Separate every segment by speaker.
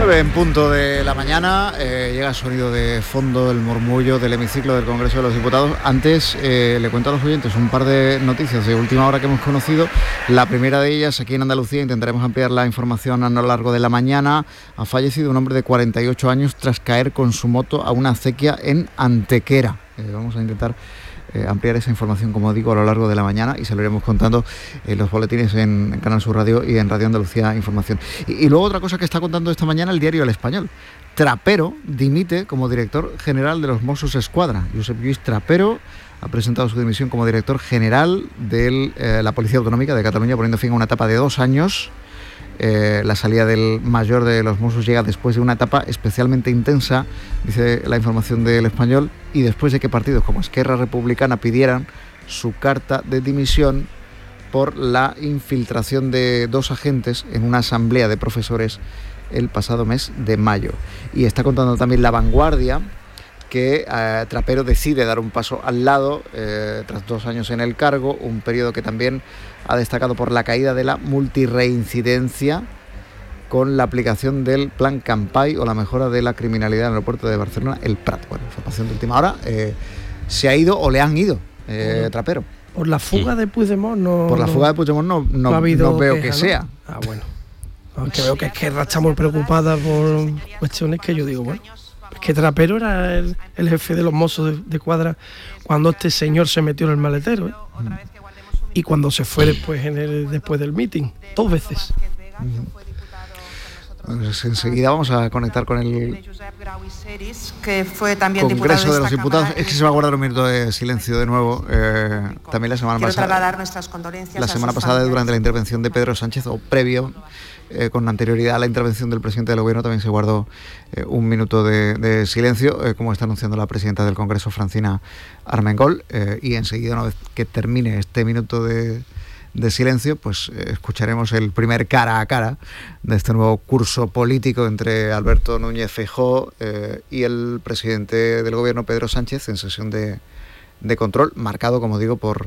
Speaker 1: 9 en punto de la mañana, llega el sonido de fondo, el murmullo del hemiciclo del Congreso de los Diputados. Antes le cuento a los oyentes un par de noticias de última hora que hemos conocido. La primera de ellas, aquí en Andalucía, intentaremos ampliar la información a lo largo de la mañana. Ha fallecido un hombre de 48 años tras caer con su moto a una acequia en Antequera. Vamos a intentar ampliar esa información, como digo, a lo largo de la mañana, y se lo iremos contando en los boletines en Canal Sur Radio y en Radio Andalucía Información. Y luego otra cosa que está contando esta mañana el diario El Español. Trapero dimite como director general de los Mossos d'Esquadra. Josep Lluís Trapero ha presentado su dimisión como director general de la Policía Autonómica de Cataluña, poniendo fin a una etapa de 2 años. La salida del mayor de los Mossos llega después de una etapa especialmente intensa, dice la información del Español, y después de que partidos como Esquerra Republicana pidieran su carta de dimisión por la infiltración de 2 agentes en una asamblea de profesores el pasado mes de mayo. Y está contando también La Vanguardia que Trapero decide dar un paso al lado tras 2 años en el cargo, un periodo que también ha destacado por la caída de la multirreincidencia con la aplicación del plan Campai o la mejora de la criminalidad en el aeropuerto de Barcelona, el Prat. Bueno, información de última hora. ¿Se ha ido o le han ido Trapero?
Speaker 2: Por la fuga de Puigdemont no...
Speaker 1: Por la fuga de Puigdemont no veo queja, que sea. ¿No?
Speaker 2: Ah, bueno. Aunque veo que Esquerra está muy preocupada por cuestiones que yo digo, bueno, es que Trapero era el jefe de los Mossos de Escuadra cuando este señor se metió en el maletero, ¿eh? Y cuando se fue después del meeting, 2 veces.
Speaker 1: Pues enseguida vamos a conectar con el
Speaker 3: que fue también
Speaker 1: Congreso de los Diputados. Es que se va a guardar un minuto de silencio de nuevo. También la semana pasada, durante la intervención de Pedro Sánchez, o previo, con anterioridad a la intervención del presidente del Gobierno, también se guardó un minuto de silencio, como está anunciando la presidenta del Congreso, Francina Armengol, y enseguida, una vez que termine este minuto de silencio, pues escucharemos el primer cara a cara de este nuevo curso político entre Alberto Núñez Feijóo y el presidente del Gobierno, Pedro Sánchez, en sesión de control, marcado, como digo, por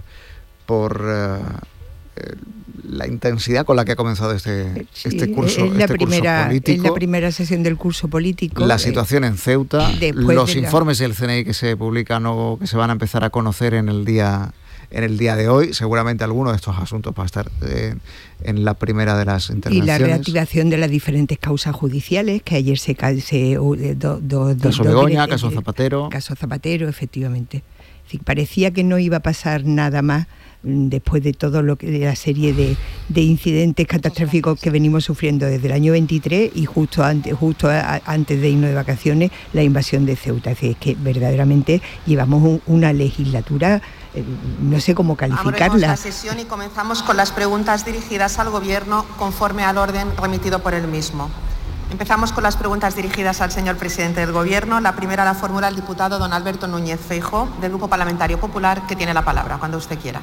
Speaker 1: la intensidad con la que ha comenzado este curso político.
Speaker 4: En la primera sesión del curso político.
Speaker 1: La situación en Ceuta, los informes del CNI que se publican o que se van a empezar a conocer en el día de hoy. Seguramente alguno de estos asuntos va a estar en la primera de las intervenciones.
Speaker 4: Y la reactivación de las diferentes causas judiciales, que ayer
Speaker 1: caso Begoña, caso Zapatero.
Speaker 4: Caso Zapatero, efectivamente. Es decir, parecía que no iba a pasar nada más después de todo lo que de la serie de incidentes catastróficos que venimos sufriendo desde el año 23 y justo antes de irnos de vacaciones, la invasión de Ceuta. Es decir, es que verdaderamente llevamos una legislatura, no sé cómo calificarla.
Speaker 3: Abrimos la sesión y comenzamos con las preguntas dirigidas al Gobierno conforme al orden remitido por el mismo. Empezamos con las preguntas dirigidas al señor presidente del Gobierno. La primera la formula el diputado don Alberto Núñez Feijóo, del Grupo Parlamentario Popular, que tiene la palabra, cuando usted quiera.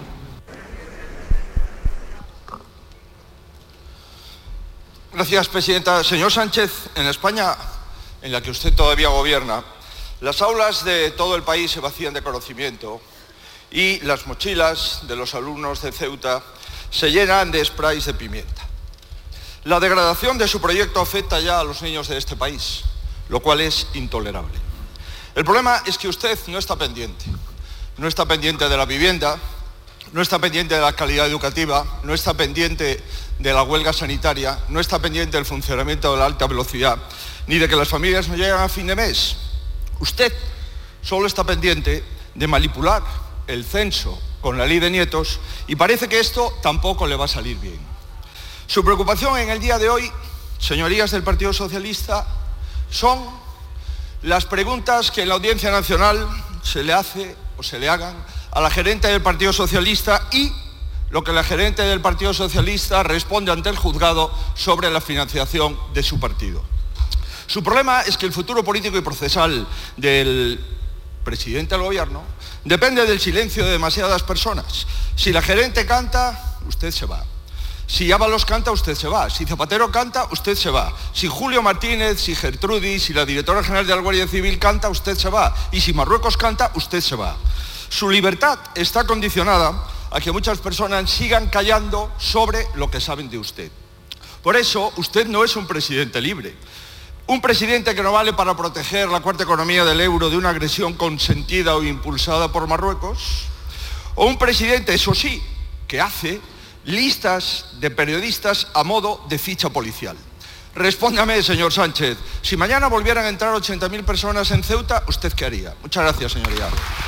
Speaker 5: Gracias, presidenta. Señor Sánchez, en España, en la que usted todavía gobierna, las aulas de todo el país se vacían de conocimiento y las mochilas de los alumnos de Ceuta se llenan de sprays de pimienta. La degradación de su proyecto afecta ya a los niños de este país, lo cual es intolerable. El problema es que usted no está pendiente. No está pendiente de la vivienda, no está pendiente de la calidad educativa, no está pendiente de la huelga sanitaria, no está pendiente del funcionamiento de la alta velocidad, ni de que las familias no lleguen a fin de mes. Usted solo está pendiente de manipular el censo con la ley de nietos y parece que esto tampoco le va a salir bien. Su preocupación en el día de hoy, señorías del Partido Socialista, son las preguntas que en la Audiencia Nacional se le hace o se le hagan a la gerente del Partido Socialista y lo que la gerente del Partido Socialista responde ante el juzgado sobre la financiación de su partido. Su problema es que el futuro político y procesal del presidente del Gobierno depende del silencio de demasiadas personas. Si la gerente canta, usted se va. Si Ábalos canta, usted se va. Si Zapatero canta, usted se va. Si Julio Martínez, si Gertrudis, si la directora general de la Guardia Civil canta, usted se va. Y si Marruecos canta, usted se va. Su libertad está condicionada a que muchas personas sigan callando sobre lo que saben de usted. Por eso, usted no es un presidente libre. Un presidente que no vale para proteger la cuarta economía del euro de una agresión consentida o impulsada por Marruecos. O un presidente, eso sí, que hace listas de periodistas a modo de ficha policial. Respóndame, señor Sánchez, si mañana volvieran a entrar 80.000 personas en Ceuta, ¿usted qué haría? Muchas gracias, señoría.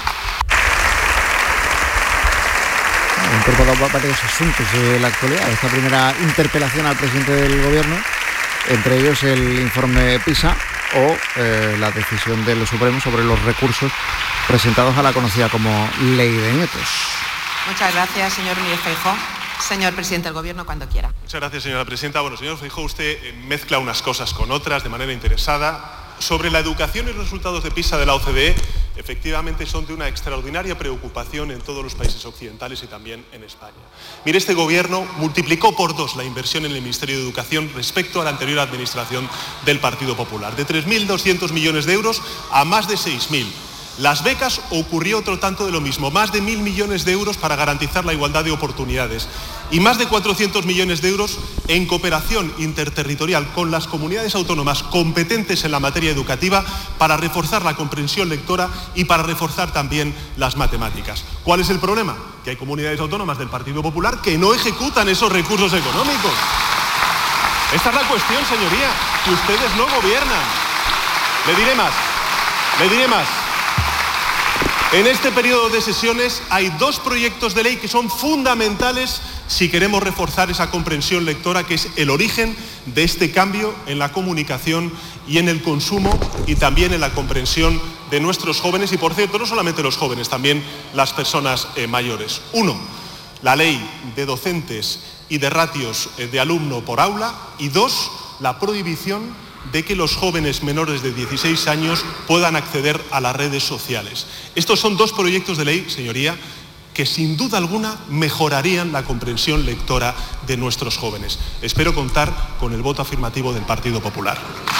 Speaker 1: Han incorporado varios asuntos de la actualidad. Esta primera interpelación al presidente del Gobierno, entre ellos el informe PISA o la decisión del Supremo sobre los recursos presentados a la conocida como Ley de Nietos.
Speaker 3: Muchas gracias, señor Núñez Feijóo. Señor presidente del Gobierno, cuando quiera.
Speaker 6: Muchas gracias, señora presidenta. Bueno, señor Feijóo, usted mezcla unas cosas con otras de manera interesada. Sobre la educación y los resultados de PISA de la OCDE, efectivamente son de una extraordinaria preocupación en todos los países occidentales y también en España. Mire, este Gobierno multiplicó por 2 la inversión en el Ministerio de Educación respecto a la anterior administración del Partido Popular, de 3.200 millones de euros a más de 6.000. Las becas ocurrió otro tanto de lo mismo, más de 1.000 millones de euros para garantizar la igualdad de oportunidades y más de 400 millones de euros en cooperación interterritorial con las comunidades autónomas competentes en la materia educativa para reforzar la comprensión lectora y para reforzar también las matemáticas. ¿Cuál es el problema? Que hay comunidades autónomas del Partido Popular que no ejecutan esos recursos económicos. Esta es la cuestión, señoría, que ustedes no gobiernan. Le diré más. En este periodo de sesiones hay 2 proyectos de ley que son fundamentales si queremos reforzar esa comprensión lectora, que es el origen de este cambio en la comunicación y en el consumo y también en la comprensión de nuestros jóvenes y, por cierto, no solamente los jóvenes, también las personas mayores. 1, la ley de docentes y de ratios de alumno por aula y 2, la prohibición de que los jóvenes menores de 16 años puedan acceder a las redes sociales. Estos son 2 proyectos de ley, señoría, que sin duda alguna mejorarían la comprensión lectora de nuestros jóvenes. Espero contar con el voto afirmativo del Partido Popular.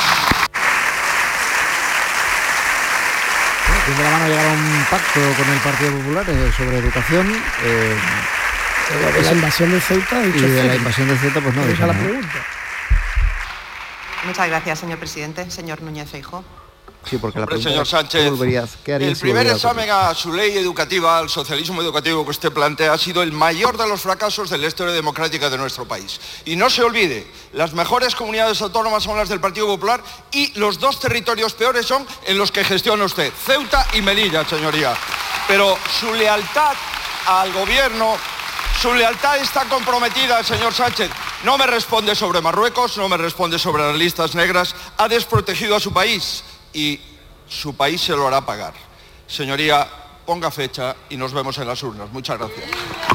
Speaker 1: De la mano llegará un pacto con el Partido Popular sobre educación.
Speaker 2: De la invasión de Ceuta.
Speaker 1: Y de la invasión de Ceuta, pues no.
Speaker 2: Esa es la pregunta.
Speaker 3: Muchas gracias, señor presidente. Señor Núñez Feijóo.
Speaker 1: Sí, porque la pregunta
Speaker 5: señor Sánchez, el primer examen a su ley educativa, al socialismo educativo que usted plantea, ha sido el mayor de los fracasos de la historia democrática de nuestro país. Y no se olvide, las mejores comunidades autónomas son las del Partido Popular y los 2 territorios peores son en los que gestiona usted, Ceuta y Melilla, señoría. Pero su lealtad al gobierno, su lealtad está comprometida, señor Sánchez. No me responde sobre Marruecos, no me responde sobre las listas negras, ha desprotegido a su país y su país se lo hará pagar. Señoría, ponga fecha y nos vemos en las urnas. Muchas gracias.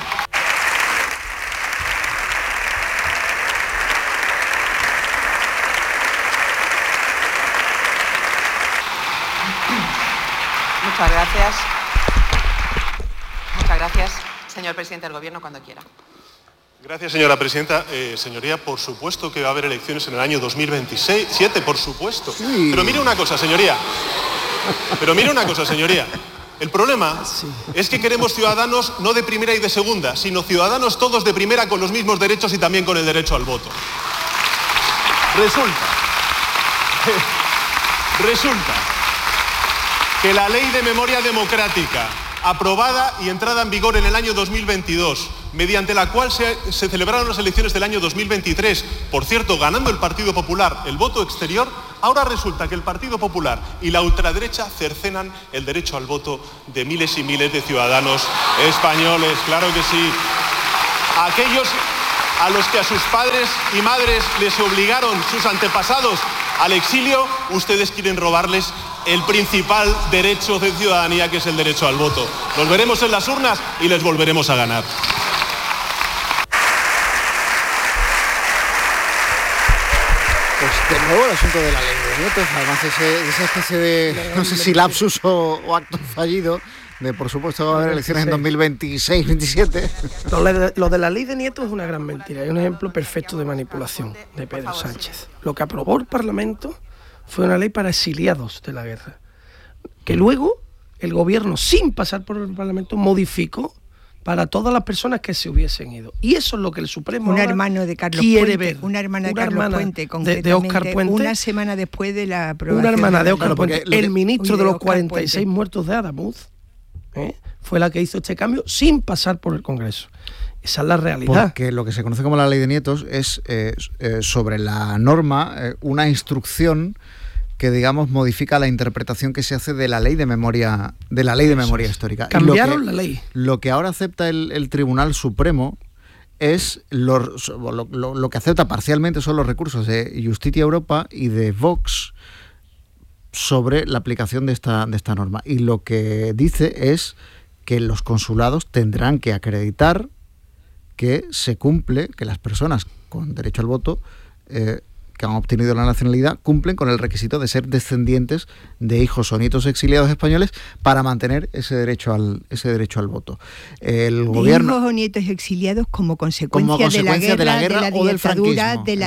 Speaker 3: Muchas gracias. Muchas gracias. Señor presidente del Gobierno, cuando quiera.
Speaker 6: Gracias, señora presidenta. Señoría, por supuesto que va a haber elecciones en el año 2027, por supuesto. Sí. Pero mire una cosa, señoría. El problema es que queremos ciudadanos no de primera y de segunda, sino ciudadanos todos de primera con los mismos derechos y también con el derecho al voto. Resulta que la Ley de Memoria Democrática, aprobada y entrada en vigor en el año 2022, mediante la cual se celebraron las elecciones del año 2023, por cierto, ganando el Partido Popular el voto exterior, ahora resulta que el Partido Popular y la ultraderecha cercenan el derecho al voto de miles y miles de ciudadanos españoles. Claro que sí. Aquellos a los que a sus padres y madres les obligaron sus antepasados al exilio, ustedes quieren robarles el principal derecho de ciudadanía, que es el derecho al voto. Los veremos en las urnas y les volveremos a ganar.
Speaker 1: Pues de nuevo el asunto de la ley de nietos, además esa especie de, no sé si lapsus o acto fallido, de por supuesto va a haber elecciones en 2026-27.
Speaker 2: Lo de la ley de nietos es una gran mentira, es un ejemplo perfecto de manipulación de Pedro Sánchez. Lo que aprobó el Parlamento fue una ley para exiliados de la guerra, que luego el gobierno, sin pasar por el Parlamento, modificó para todas las personas que se hubiesen ido. Y eso es lo que el Supremo
Speaker 4: un hermano de Carlos
Speaker 2: quiere
Speaker 4: Puente,
Speaker 2: ver.
Speaker 4: Una hermana de Carlos Puente,
Speaker 2: de Óscar Puente.
Speaker 4: Una semana después de la aprobación.
Speaker 2: Una hermana de Óscar Puente, el ministro de los 46
Speaker 4: Puente.
Speaker 2: muertos de Adamuz, fue la que hizo este cambio sin pasar por el Congreso. Esa es la realidad.
Speaker 1: Porque lo que se conoce como la ley de nietos es sobre la norma una instrucción que, digamos, modifica la interpretación que se hace de la ley de memoria histórica.
Speaker 2: Cambiaron la ley.
Speaker 1: Lo que ahora acepta el Tribunal Supremo es lo que acepta parcialmente son los recursos de Justicia Europa y de Vox sobre la aplicación de esta norma. Y lo que dice es que los consulados tendrán que acreditar que se cumple, que las personas con derecho al voto que han obtenido la nacionalidad cumplen con el requisito de ser descendientes de hijos o nietos exiliados españoles para mantener ese derecho al voto. El gobierno,
Speaker 4: hijos o nietos exiliados como consecuencia de la guerra
Speaker 1: o del franquismo,
Speaker 4: de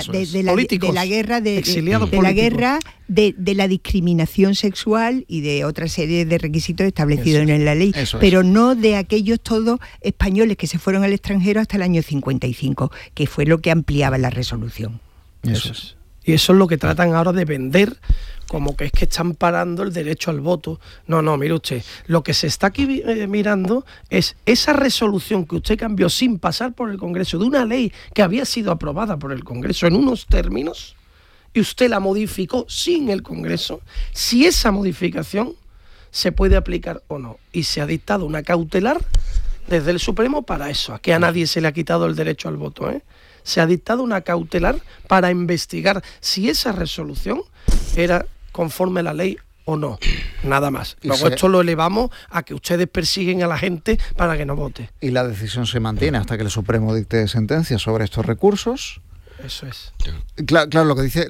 Speaker 4: la discriminación sexual y de otra serie de requisitos establecidos en la ley, pero no de aquellos todos españoles que se fueron al extranjero hasta el año 55, que fue lo que ampliaba la resolución.
Speaker 2: Eso es. Y eso es lo que tratan ahora de vender, como que es que están parando el derecho al voto. No, mire usted, lo que se está aquí mirando es esa resolución que usted cambió sin pasar por el Congreso, de una ley que había sido aprobada por el Congreso en unos términos, y usted la modificó sin el Congreso, si esa modificación se puede aplicar o no. Y se ha dictado una cautelar desde el Supremo para eso, a que a nadie se le ha quitado el derecho al voto, Se ha dictado una cautelar para investigar si esa resolución era conforme a la ley o no, nada más. Luego esto lo elevamos a que ustedes persiguen a la gente para que no vote.
Speaker 1: Y la decisión se mantiene hasta que el Supremo dicte sentencia sobre estos recursos.
Speaker 2: Eso es.
Speaker 1: Claro, lo que dice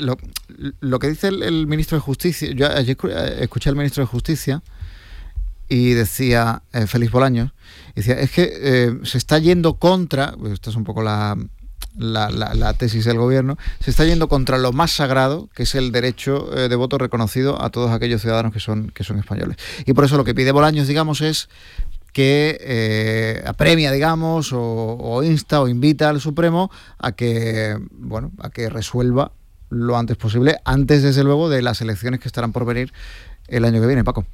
Speaker 1: el ministro de Justicia. Yo ayer escuché al ministro de Justicia y decía, Félix Bolaños, decía, es que se está yendo contra, esto es un poco la tesis del gobierno, se está yendo contra lo más sagrado, que es el derecho de voto reconocido a todos aquellos ciudadanos que son españoles. Y por eso lo que pide Bolaños, digamos, es que apremia, digamos, o insta o invita al Supremo a que resuelva lo antes posible, antes desde luego de las elecciones que estarán por venir el año que viene, Paco.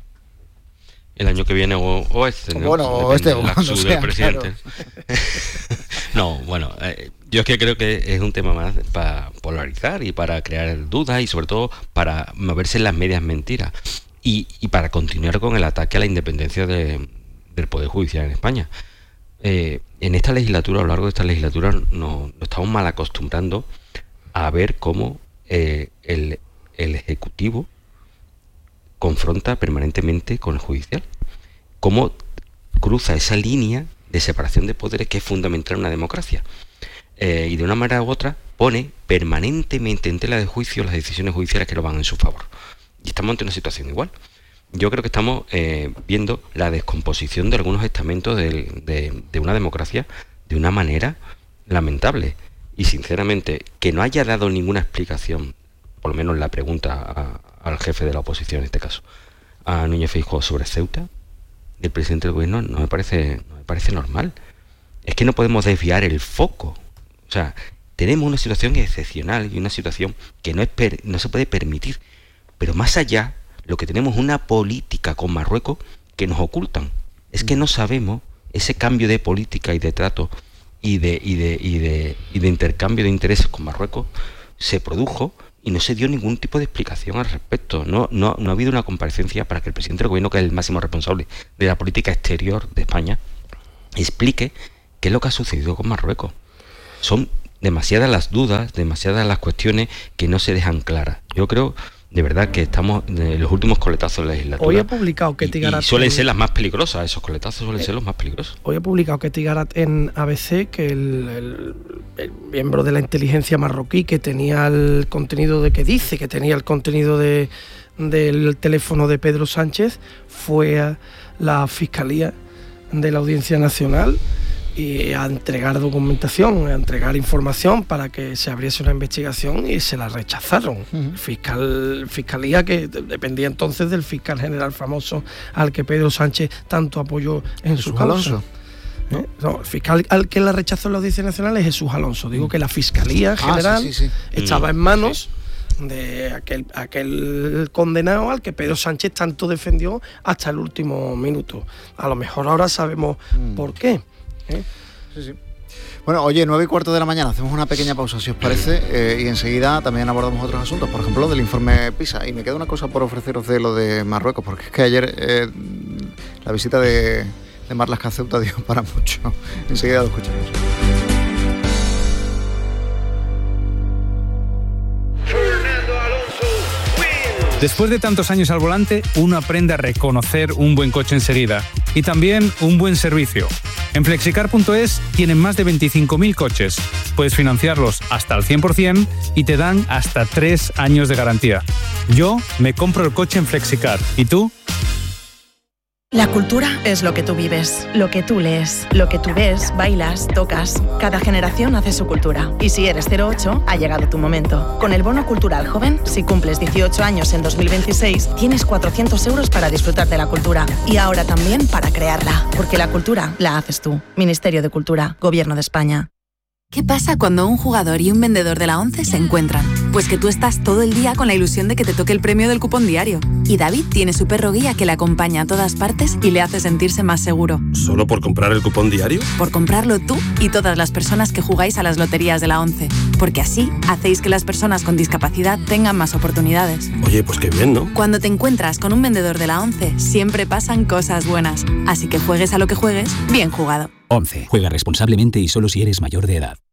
Speaker 7: El año que viene o este, ¿no?
Speaker 1: Bueno, o este, o cuando sea,
Speaker 7: del presidente. Claro. No, bueno, yo es que creo que es un tema más para polarizar y para crear dudas y sobre todo para moverse en las medias mentiras y para continuar con el ataque a la independencia del Poder Judicial en España. En esta legislatura, a lo largo de esta legislatura, nos estamos mal acostumbrando a ver cómo el Ejecutivo confronta permanentemente con el judicial, cómo cruza esa línea de separación de poderes que es fundamental en una democracia, y de una manera u otra pone permanentemente en tela de juicio las decisiones judiciales que no van en su favor. Y estamos ante una situación igual. Yo creo que estamos viendo la descomposición de algunos estamentos de una democracia de una manera lamentable, y sinceramente que no haya dado ninguna explicación, por lo menos la pregunta al jefe de la oposición en este caso, a Núñez Feijóo sobre Ceuta, del presidente del gobierno, no me parece normal. Es que no podemos desviar el foco. O sea, tenemos una situación excepcional y una situación que no se puede permitir. Pero más allá, lo que tenemos es una política con Marruecos que nos ocultan. Es que no sabemos ese cambio de política y de trato y de intercambio de intereses con Marruecos se produjo y no se dio ningún tipo de explicación al respecto. No ha habido una comparecencia para que el presidente del gobierno, que es el máximo responsable de la política exterior de España, explique qué es lo que ha sucedido con Marruecos. Son demasiadas las dudas, demasiadas las cuestiones que no se dejan claras. Yo creo, de verdad, que estamos en los últimos coletazos de la legislatura.
Speaker 2: Hoy ha publicado Ketty Garat,
Speaker 7: y suelen ser las más peligrosas, esos coletazos suelen ser los más peligrosos.
Speaker 2: Hoy ha publicado Ketty Garat en ABC que el miembro de la inteligencia marroquí que tenía el contenido del teléfono de Pedro Sánchez fue a la Fiscalía de la Audiencia Nacional y a entregar documentación, a entregar información para que se abriese una investigación, y se la rechazaron. Fiscalía que dependía entonces del fiscal general famoso al que Pedro Sánchez tanto apoyó en su causa. No, el fiscal al que la rechazó en la Audiencia Nacional es Jesús Alonso. Digo que la Fiscalía General estaba en manos de aquel condenado al que Pedro Sánchez tanto defendió hasta el último minuto. A lo mejor ahora sabemos por qué.
Speaker 1: Sí. Bueno, oye, 9:15 de la mañana, hacemos una pequeña pausa, si os parece, y enseguida también abordamos otros asuntos, por ejemplo, del informe PISA. Y me queda una cosa por ofreceros de lo de Marruecos, porque es que ayer la visita de Marlaska a Ceuta dio para mucho. Enseguida lo escuchamos.
Speaker 8: Después de tantos años al volante, uno aprende a reconocer un buen coche enseguida y también un buen servicio. En Flexicar.es tienen más de 25.000 coches. Puedes financiarlos hasta el 100% y te dan hasta 3 años de garantía. Yo me compro el coche en Flexicar. ¿Y tú?
Speaker 9: La cultura es lo que tú vives, lo que tú lees, lo que tú ves, bailas, tocas. Cada generación hace su cultura. Y si eres 08, ha llegado tu momento. Con el Bono Cultural Joven, si cumples 18 años en 2026, tienes 400 euros para disfrutar de la cultura. Y ahora también para crearla. Porque la cultura la haces tú. Ministerio de Cultura, Gobierno de España.
Speaker 10: ¿Qué pasa cuando un jugador y un vendedor de la ONCE se encuentran? Pues que tú estás todo el día con la ilusión de que te toque el premio del cupón diario. Y David tiene su perro guía que le acompaña a todas partes y le hace sentirse más seguro.
Speaker 11: ¿Solo por comprar el cupón diario?
Speaker 10: Por comprarlo tú y todas las personas que jugáis a las loterías de la ONCE. Porque así hacéis que las personas con discapacidad tengan más oportunidades.
Speaker 11: Oye, pues qué bien, ¿no?
Speaker 10: Cuando te encuentras con un vendedor de la ONCE, siempre pasan cosas buenas. Así que juegues a lo que juegues, bien jugado.
Speaker 12: ONCE. Juega responsablemente y solo si eres mayor de edad.